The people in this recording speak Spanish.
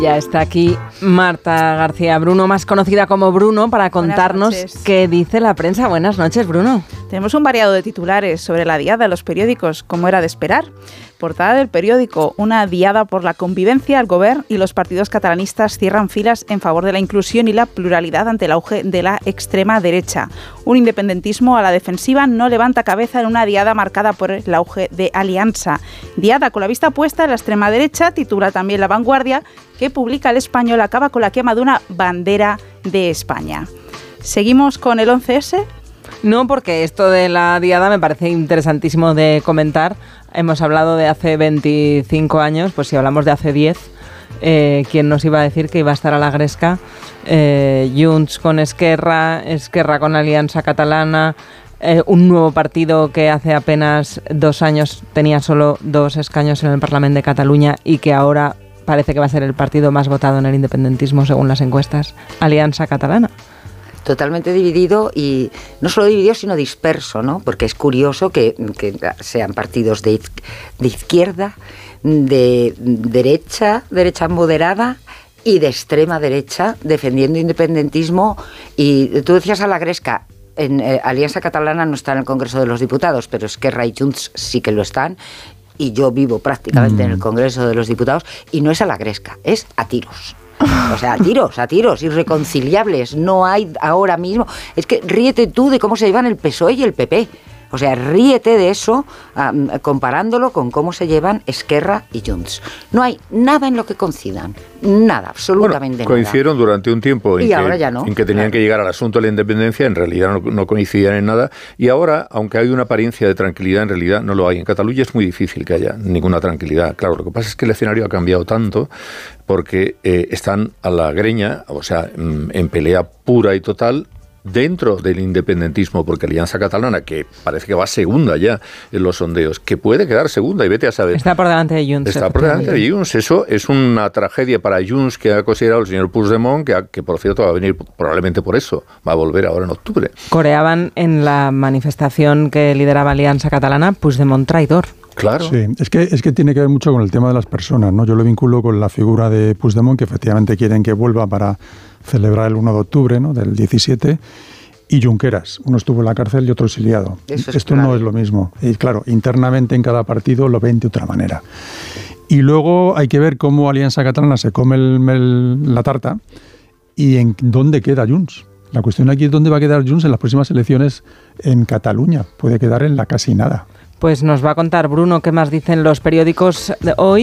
Ya está aquí Marta García Bruno, más conocida como Bruno, para contarnos qué dice la prensa. Buenas noches, Bruno. Tenemos un variado de titulares sobre la diada en los periódicos, como era de esperar. Portada del periódico: una diada por la convivencia, el Govern y los partidos catalanistas cierran filas en favor de la inclusión y la pluralidad ante el auge de la extrema derecha. Un independentismo a la defensiva no levanta cabeza en una diada marcada por el auge de Aliança. Diada con la vista puesta en la extrema derecha, titula también La Vanguardia, que publica El Español, acaba con la quema de una bandera de España. ¿Seguimos con el 11S? No, porque esto de la diada me parece interesantísimo de comentar. Hemos hablado de hace 25 años, pues si hablamos de hace 10, ¿quién nos iba a decir que iba a estar a la gresca? Junts con Esquerra, Esquerra con Aliança Catalana, un nuevo partido que hace apenas 2 años tenía solo 2 escaños en el Parlamento de Cataluña y que ahora parece que va a ser el partido más votado en el independentismo según las encuestas, Aliança Catalana. Totalmente dividido, y no solo dividido sino disperso, ¿no? Porque es curioso que sean partidos de izquierda, de derecha moderada y de extrema derecha defendiendo independentismo. Y tú decías a la gresca, en Aliança Catalana no está en el Congreso de los Diputados, pero Esquerra y Junts sí que lo están. Y yo vivo prácticamente en el Congreso de los Diputados y no es a la gresca, es a tiros. O sea, a tiros, irreconciliables. No hay ahora mismo. Es que ríete tú de cómo se llevan el PSOE y el PP. O sea, ríete de eso comparándolo con cómo se llevan Esquerra y Junts. No hay nada en lo que coincidan. Nada, absolutamente nada. Coincidieron durante un tiempo en que tenían que llegar al asunto de la independencia. En realidad no coincidían en nada. Y ahora, aunque hay una apariencia de tranquilidad, en realidad no lo hay. En Cataluña es muy difícil que haya ninguna tranquilidad. Claro, lo que pasa es que el escenario ha cambiado tanto porque están a la greña, o sea, en pelea pura y total, dentro del independentismo, porque Aliança Catalana, que parece que va segunda ya en los sondeos, que puede quedar segunda y vete a saber. Está por delante de Junts. Está por delante de Junts. Eso es una tragedia para Junts, que ha considerado el señor Puigdemont, que por cierto va a venir probablemente por eso, va a volver ahora en octubre. Coreaban en la manifestación que lideraba Aliança Catalana, Puigdemont traidor. Claro. Sí, es que tiene que ver mucho con el tema de las personas, ¿no? Yo lo vinculo con la figura de Puigdemont, que efectivamente quieren que vuelva para celebrar el 1 de octubre, ¿no?, del 17, y Junqueras. Uno estuvo en la cárcel y otro exiliado. Esto no es lo mismo. Y claro, internamente en cada partido lo ven de otra manera. Y luego hay que ver cómo Aliança Catalana se come la tarta y en dónde queda Junts. La cuestión aquí es dónde va a quedar Junts en las próximas elecciones en Cataluña. Puede quedar en la casi nada. Pues nos va a contar Bruno qué más dicen los periódicos de hoy.